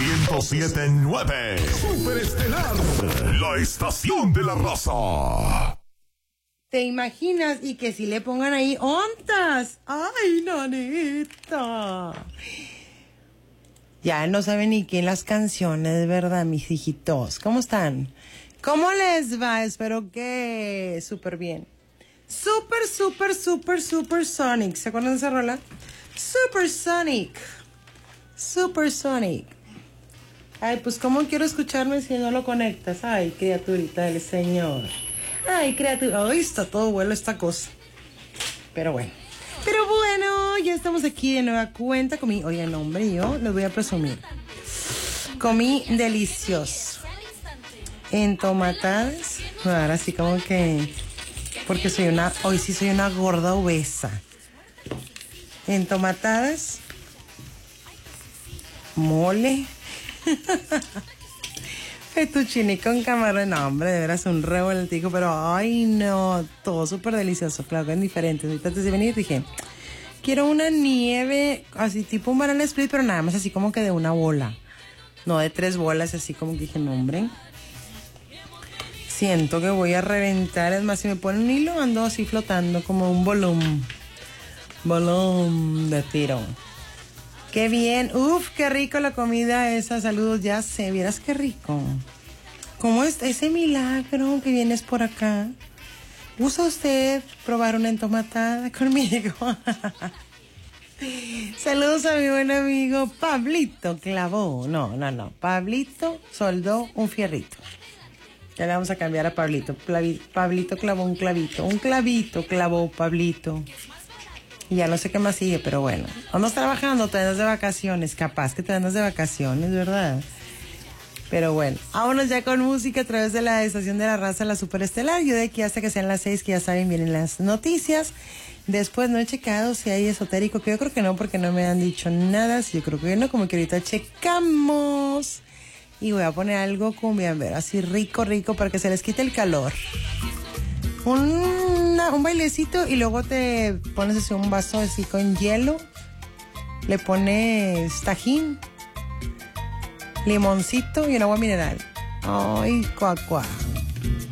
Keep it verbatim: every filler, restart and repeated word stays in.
ciento siete punto nueve. Superestelar, la estación de la raza. ¿Te imaginas? Y que si le pongan ahí ontas. ¡Ay, nanita! Ya no saben ni qué las canciones, ¿verdad, mis hijitos? ¿Cómo están? ¿Cómo les va? Espero que súper bien. Super, super, super, super Sonic. ¿Se acuerdan de esa rola? Super Sonic. Super Sonic. Ay, pues ¿cómo quiero escucharme si no lo conectas? Ay, criaturita del Señor. Ay, criatura. Ay, está todo vuelo esta cosa. Pero bueno. Pero bueno, ya estamos aquí de nueva cuenta. Comí, oye, no, hombre, yo les voy a presumir. Comí delicioso. Entomatadas. Ahora sí como que... Porque soy una... Hoy sí soy una gorda obesa. Entomatadas. Mole. Fettuccine con camarón. No, hombre, de veras un revoltijo. Pero, ay, no. Todo súper delicioso. Claro que es diferente. Ahorita antes de venir dije... Quiero una nieve así tipo un banana split, pero nada más así como que de una bola. No de tres bolas, así como que dije, no, hombre. Siento que voy a reventar. Es más, si me ponen un hilo, ando así flotando como un bolón. Bolón de tiro. Qué bien. Uf, qué rico la comida esa. Saludos, ya sé. Vieras qué rico. ¿Cómo es ese milagro que vienes por acá? ¿Usa usted probar una entomatada conmigo? Saludos a mi buen amigo Pablito clavó. No, no, no. Pablito soldó un fierrito. Ya le vamos a cambiar a Pablito. Pablito clavó un clavito. Un clavito clavó Pablito. Y ya no sé qué más sigue, pero bueno. Vamos trabajando, te andas de vacaciones. Capaz que te andas de vacaciones, ¿verdad? Pero bueno, vámonos ya con música a través de la estación de la raza, la Superestelar. Yo de aquí hasta que sean las seis, que ya saben, vienen las noticias. Después no he checado si hay esotérico, que yo creo que no, porque no me han dicho nada. Si yo creo que no, como que ahorita checamos. Y voy a poner algo cumbia, ver, así rico, rico, para que se les quite el calor. Una, un bailecito y luego te pones así un vaso así con hielo. Le pones tajín, limoncito y un agua mineral. Ay, cuá, cuá.